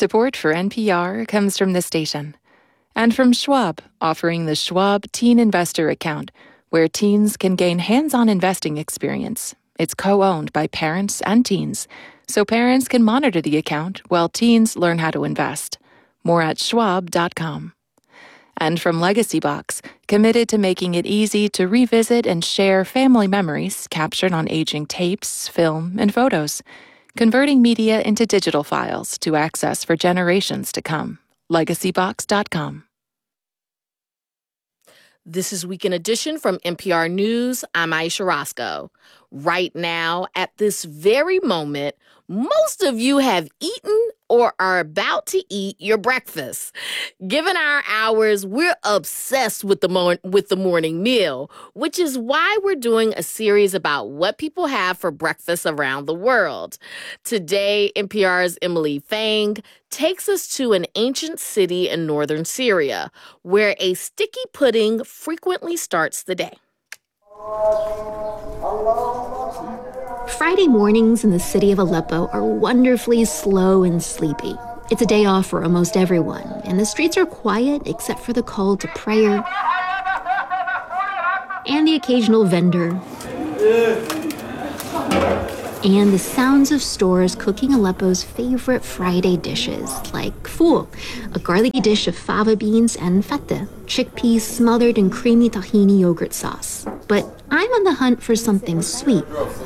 Support for NPR comes from this station and from Schwab, offering the Schwab Teen Investor Account, where teens can gain hands-on investing experience. It's co-owned by parents and teens, so parents can monitor the account while teens learn how to invest. More at schwab.com. And from Legacy Box, committed to making it easy to revisit and share family memories captured on aging tapes, film, and photos, converting media into digital files to access for generations to come. LegacyBox.com. This is Weekend Edition from NPR News. I'm Aisha Roscoe. Right now, at this very moment, most of you have eaten or are about to eat your breakfast. Given our hours, we're obsessed with the morning meal, which is why we're doing a series about what people have for breakfast around the world. Today, NPR's Emily Fang takes us to an ancient city in northern Syria, where a sticky pudding frequently starts the day. Friday mornings in the city of Aleppo are wonderfully slow and sleepy. It's a day off for almost everyone, and the streets are quiet except for the call to prayer and the occasional vendor and the sounds of stores cooking Aleppo's favorite Friday dishes, like fool, a garlicky dish of fava beans, and fatteh, chickpeas smothered in creamy tahini yogurt sauce. But I'm on the hunt for something sweet.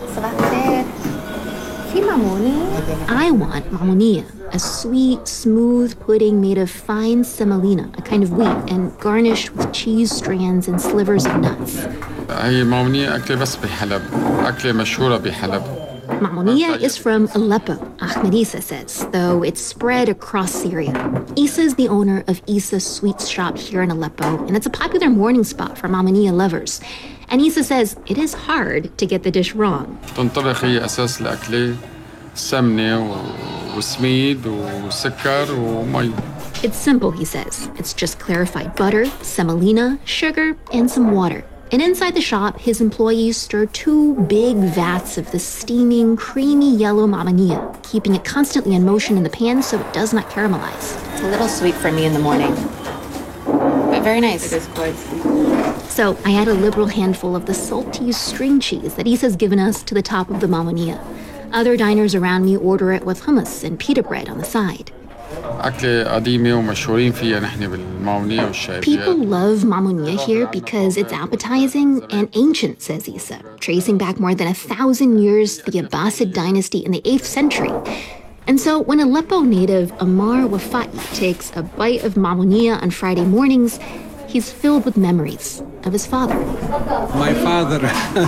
I want mamounia, a sweet, smooth pudding made of fine semolina, a kind of wheat, and garnished with cheese strands and slivers of nuts. هي مامونية أكلة بس بحلب، أكلة مشهورة بحلب. Mamounia is from Aleppo, Ahmed Issa says, though it's spread across Syria. Issa is the owner of Issa's Sweets Shop here in Aleppo, and it's a popular morning spot for mamounia lovers. And Issa says it is hard to get the dish wrong. تنطبخ هي أساس الأكلة سمنة وسميد وسكر ومي. It's simple, he says. It's just clarified butter, semolina, sugar, and some water. And inside the shop, his employees stir 2 big vats of the steaming, creamy yellow mamounia, keeping it constantly in motion in the pan so it does not caramelize. It's a little sweet for me in the morning, but very nice. It is quite sweet. So I add a liberal handful of the salty string cheese that Issa's given us to the top of the mamounia. Other diners around me order it with hummus and pita bread on the side. أكلة قديمة ومشهورين فيها نحن بالمامونية والشعريات. People love mamounia here because it's appetizing and ancient, says Issa, tracing back more than 1,000 years to the Abbasid dynasty in the 8th century. And so when Aleppo native Amar Wafai takes a bite of mamounia on Friday mornings, he's filled with memories of his father. My father,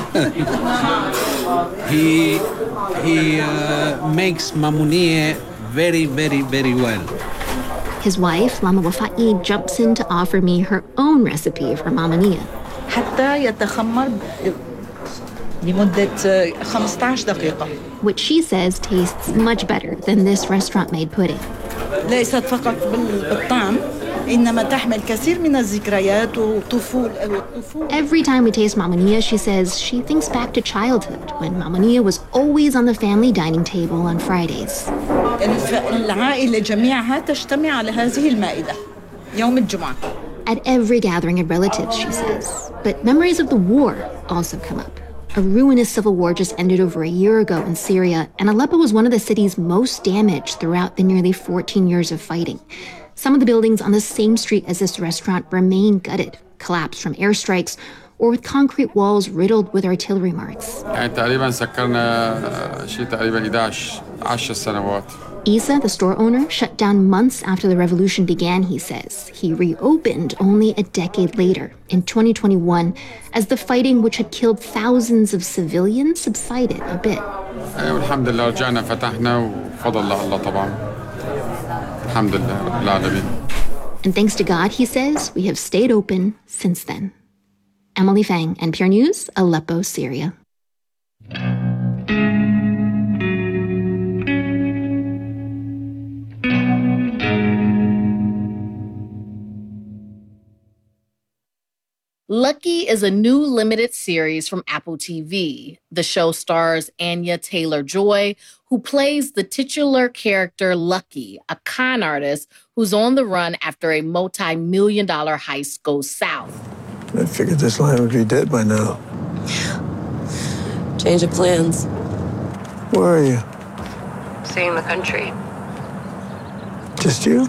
he makes mamounia very, very, very well. His wife, Lama Wafai, jumps in to offer me her own recipe for mamounia. حتى يتخمر لمدة 15 دقيقة. Which she says tastes much better than this restaurant-made pudding. ليست فقط بالطعم إنما تحمل كثير من الذكريات وطفول. Every time we taste mamounia, she says she thinks back to childhood when mamounia was always on the family dining table on Fridays. العائلة جميعها تجتمع على هذه المائدة يوم الجمعة. At every gathering of relatives, she says. But memories of the war also come up. A ruinous civil war just ended over a year ago in Syria, and Aleppo was one of the cities most damaged throughout the nearly 14 years of fighting. Some of the buildings on the same street as this restaurant remain gutted, collapsed from airstrikes, or with concrete walls riddled with artillery marks. يعني تقريبا سكرنا شيء تقريبا 10 سنوات. Issa, the store owner, shut down months after the revolution began, he says. He reopened only a decade later, in 2021, as the fighting which had killed thousands of civilians subsided a bit. والحمد لله رجعنا فتحنا وفضل الله طبعا. الحمد لله رب العالمين. And thanks to God, he says, we have stayed open since then. Emily Fang, NPR News, Aleppo, Syria. Lucky is a new limited series from Apple TV. The show stars Anya Taylor-Joy, who plays the titular character Lucky, a con artist who's on the run after a multi-million-dollar heist goes south. I figured this line would be dead by now. Change of plans. Where are you? Seeing the country. Just you?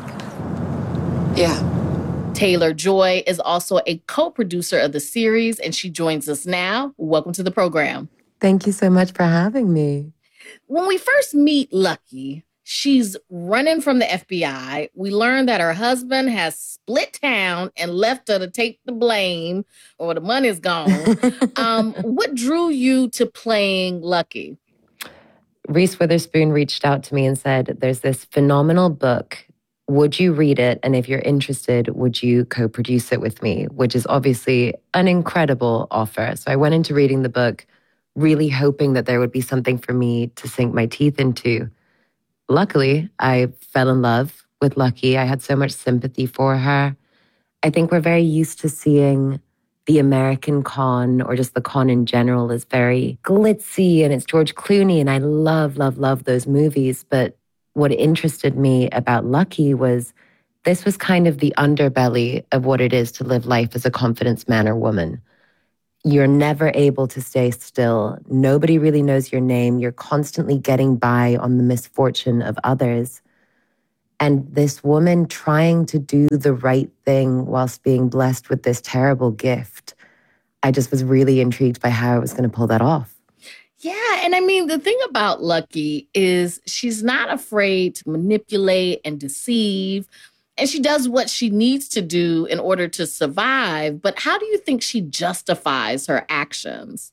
Yeah. Taylor-Joy is also a co-producer of the series, and she joins us now. Welcome to the program. Thank you so much for having me. When we first meet Lucky, she's running from the FBI. We learn that her husband has split town and left her to take the blame, or the money's gone. What drew you to playing Lucky? Reese Witherspoon reached out to me and said, there's this phenomenal book. Would you read it? And if you're interested, would you co-produce it with me? Which is obviously an incredible offer. So I went into reading the book, really hoping that there would be something for me to sink my teeth into. Luckily, I fell in love with Lucky. I had so much sympathy for her. I think we're very used to seeing the American con, or just the con in general, as very glitzy, and it's George Clooney, and I love, love, love those movies. But what interested me about Lucky was this was kind of the underbelly of what it is to live life as a confidence man or woman. You're never able to stay still. Nobody really knows your name. You're constantly getting by on the misfortune of others. And this woman trying to do the right thing whilst being blessed with this terrible gift. I just was really intrigued by how I was going to pull that off. Yeah, and I mean, the thing about Lucky is she's not afraid to manipulate and deceive, and she does what she needs to do in order to survive. But how do you think she justifies her actions?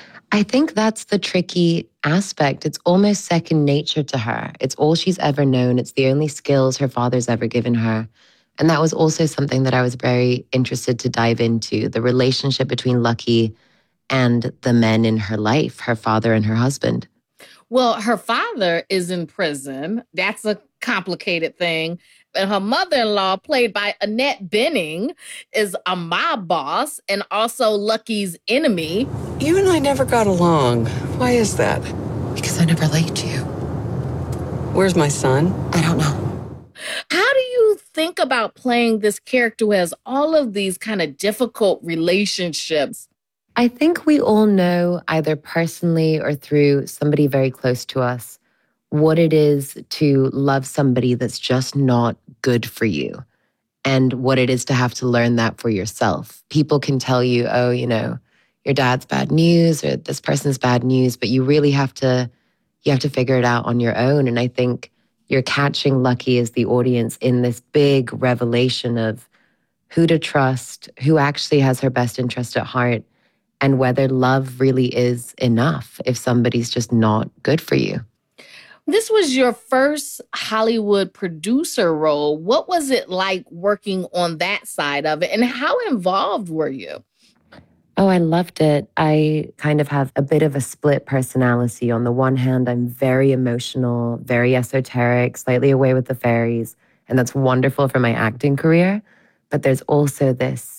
I think that's the tricky aspect. It's almost second nature to her. It's all she's ever known. It's the only skills her father's ever given her. And that was also something that I was very interested to dive into, the relationship between Lucky and the men in her life, her father and her husband. Well, her father is in prison. That's a complicated thing. And her mother-in-law, played by Annette Bening, is a mob boss and also Lucky's enemy. You and I never got along. Why is that? Because I never liked you. Where's my son? I don't know. How do you think about playing this character who has all of these kind of difficult relationships? I think we all know, either personally or through somebody very close to us, what it is to love somebody that's just not good for you, and what it is to have to learn that for yourself. People can tell you, oh, you know, your dad's bad news or this person's bad news, but you really have to figure it out on your own. And I think you're catching Lucky as the audience in this big revelation of who to trust, who actually has her best interest at heart, and whether love really is enough if somebody's just not good for you. This was your first Hollywood producer role. What was it like working on that side of it, and how involved were you? Oh, I loved it. I kind of have a bit of a split personality. On the one hand, I'm very emotional, very esoteric, slightly away with the fairies, and that's wonderful for my acting career. But there's also this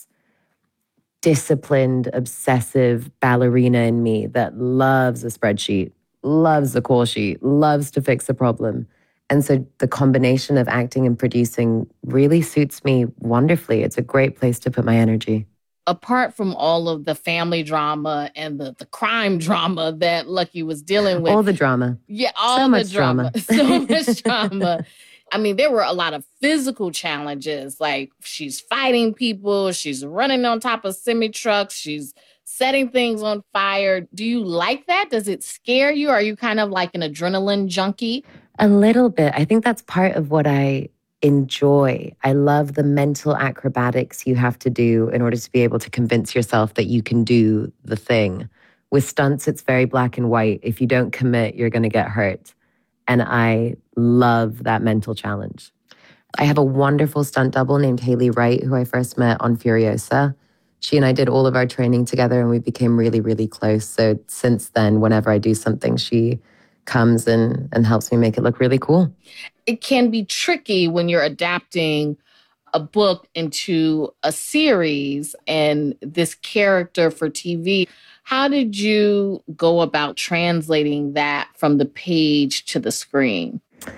disciplined, obsessive ballerina in me that loves a spreadsheet, loves a call sheet, loves to fix a problem. And so the combination of acting and producing really suits me wonderfully. It's a great place to put my energy. Apart from all of the family drama and the crime drama that Lucky was dealing with. All the drama. Yeah, all so the much drama. So much drama. I mean, there were a lot of physical challenges, like she's fighting people, she's running on top of semi-trucks, she's setting things on fire. Do you like that? Does it scare you? Are you kind of like an adrenaline junkie? A little bit. I think that's part of what I enjoy. I love the mental acrobatics you have to do in order to be able to convince yourself that you can do the thing. With stunts, it's very black and white. If you don't commit, you're going to get hurt. And I love that mental challenge. I have a wonderful stunt double named Haley Wright, who I first met on Furiosa. She and I did all of our training together and we became really, really close. So since then, whenever I do something, she comes and helps me make it look really cool. It can be tricky when you're adapting a book into a series and this character for TV. How did you go about translating that from the page to the screen?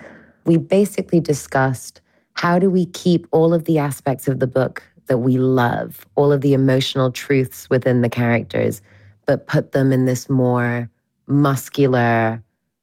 We basically discussed how do we keep all of the aspects of the book that we love, all of the emotional truths within the characters, but put them in this more muscular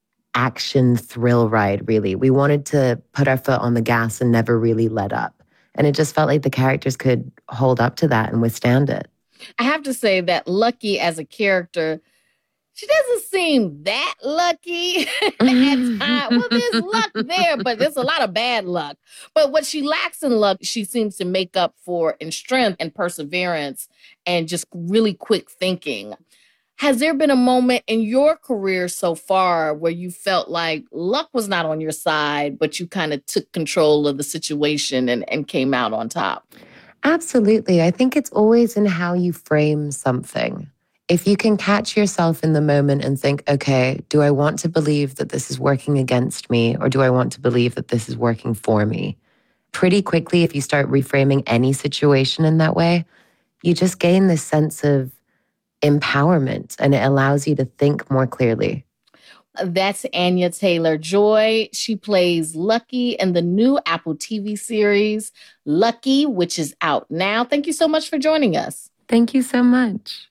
action thrill ride, really. We wanted to put our foot on the gas and never really let up. And it just felt like the characters could hold up to that and withstand it. I have to say that Lucky as a character, she doesn't seem that lucky at times. Well, there's luck there, but there's a lot of bad luck. But what she lacks in luck, she seems to make up for in strength and perseverance and just really quick thinking. Has there been a moment in your career so far where you felt like luck was not on your side, but you kind of took control of the situation and came out on top? Absolutely. I think it's always in how you frame something. If you can catch yourself in the moment and think, okay, do I want to believe that this is working against me, or do I want to believe that this is working for me? Pretty quickly, if you start reframing any situation in that way, you just gain this sense of empowerment, and it allows you to think more clearly. That's Anya Taylor-Joy. She plays Lucky in the new Apple TV series, Lucky, which is out now. Thank you so much for joining us. Thank you so much.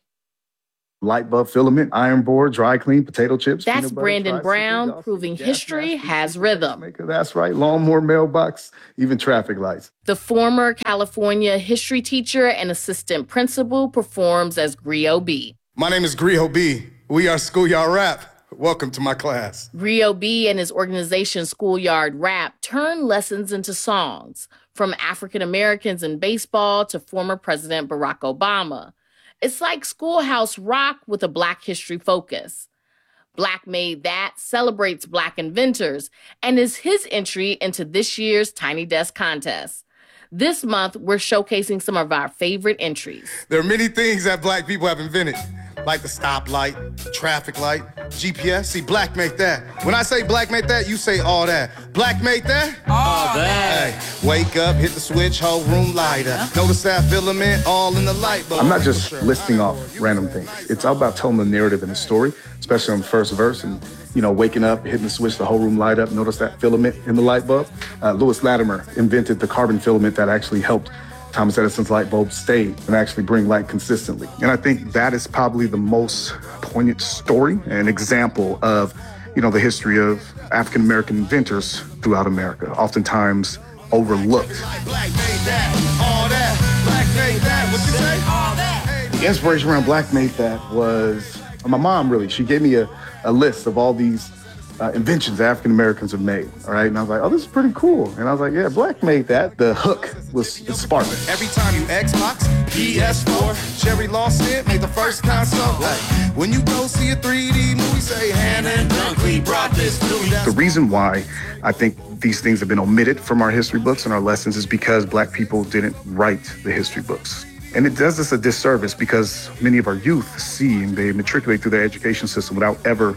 Light bulb filament, iron board, dry clean, potato chips. That's Brandon Brown, proving history has rhythm. That's right, lawnmower, mailbox, even traffic lights. The former California history teacher and assistant principal performs as Griot B. My name is Griot B. We are Schoolyard Rap. Welcome to my class. Griot B and his organization Schoolyard Rap turn lessons into songs, from African Americans in baseball to former President Barack Obama. It's like Schoolhouse Rock with a Black history focus. Black Made That celebrates Black inventors and is his entry into this year's Tiny Desk contest. This month, we're showcasing some of our favorite entries. There are many things that Black people have invented, like the stoplight, traffic light, GPS. See, Black made that. When I say Black made that, you say all that. Black made that? All that. Hey, wake up, hit the switch, whole room light up. Notice that filament all in the light bulb. I'm not just listing off random things. It's all about telling the narrative and the story, especially on the first verse. And, waking up, hitting the switch, the whole room light up. Notice that filament in the light bulb. Lewis Latimer invented the carbon filament that actually helped Thomas Edison's light bulb stay and actually bring light consistently. And I think that is probably the most poignant story and example of, the history of African-American inventors throughout America, oftentimes overlooked. The inspiration around Black Made That was my mom, really. She gave me a list of all these inventions African Americans have made, all right? And I was like, oh, this is pretty cool. And I was like, yeah, Black made that. The hook was sparkling. Every time you Xbox, PS4, Jerry Lawson made the first console. Like, when you go see a 3D movie, say, Hannah and Dunkley brought this to me. The reason why I think these things have been omitted from our history books and our lessons is because Black people didn't write the history books. And it does us a disservice because many of our youth see and they matriculate through their education system without ever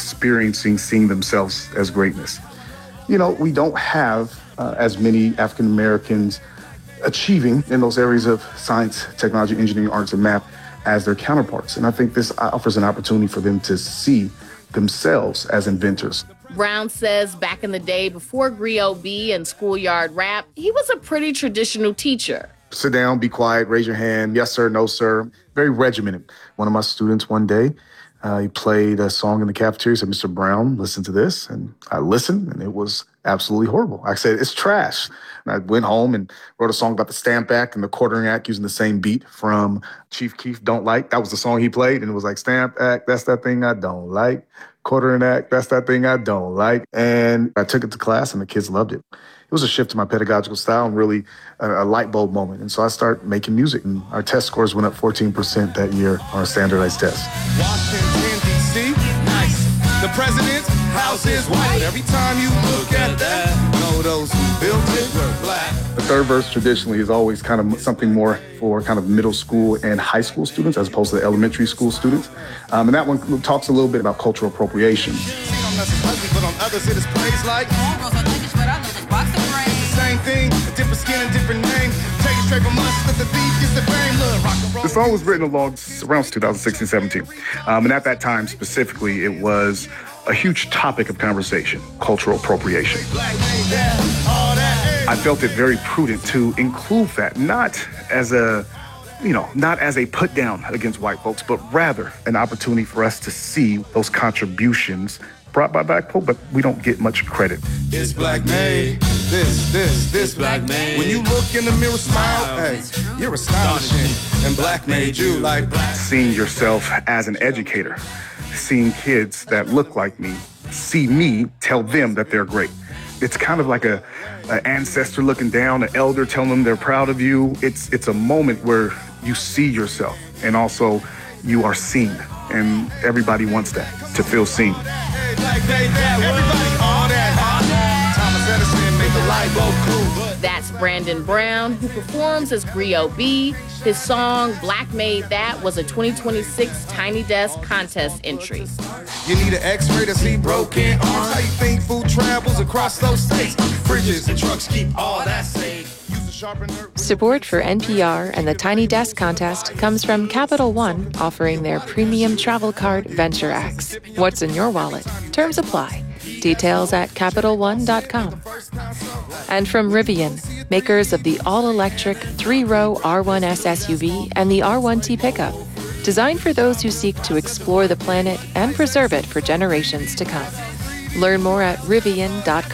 seeing themselves as greatness. We don't have as many African Americans achieving in those areas of science, technology, engineering, arts, and math as their counterparts. And I think this offers an opportunity for them to see themselves as inventors. Brown says back in the day, before Griot B and Schoolyard Rap, he was a pretty traditional teacher. Sit down, be quiet, raise your hand. Yes, sir, no, sir. Very regimented. One of my students one day, he played a song in the cafeteria. He said, Mr. Brown, listen to this. And I listened, and it was absolutely horrible. I said, it's trash. And I went home and wrote a song about the Stamp Act and the Quartering Act using the same beat from Chief Keef, Don't Like. That was the song he played, and it was like, Stamp Act, that's that thing I don't like. Quartering Act, that's that thing I don't like. And I took it to class, and the kids loved it. It was a shift in my pedagogical style and really a light bulb moment. And so I started making music, and our test scores went up 14% that year on our standardized tests. Washington, D.C., nice. The president's house is white. Every time you look at that, know those who built it were Black. The third verse traditionally is always kind of something more for kind of middle school and high school students as opposed to the elementary school students. And that one talks a little bit about cultural appropriation. But on others it is praised like same thing, a different skin and different name. Take it straight from us, let the thief gets the fame. Look, rock and roll. The song was written around 2016-17. And at that time specifically, it was a huge topic of conversation, cultural appropriation. I felt it very prudent to include that, not as a put down against white folks, but rather an opportunity for us to see those contributions brought by black people, but we don't get much credit. It's black made. This black made. When you look in the mirror, smile, hey, you're astonishing. And black made you like black. Seeing yourself as an educator, seeing kids that look like me, see me, tell them that they're great. It's kind of like an ancestor looking down, an elder telling them they're proud of you. It's a moment where you see yourself and also you are seen. And everybody wants that, to feel seen. That's Brandon Brown, who performs as Griot B. His song, Black Made That, was a 2026 Tiny Desk contest entry. You need an x-ray to see broken arms. How you think food travels across those states? Bridges and trucks keep all that safe. Support for NPR and the Tiny Desk contest comes from Capital One, offering their premium travel card Venture X. What's in your wallet? Terms apply. Details at CapitalOne.com. And from Rivian, makers of the all-electric 3-row R1S SUV and the R1T pickup, designed for those who seek to explore the planet and preserve it for generations to come. Learn more at Rivian.com.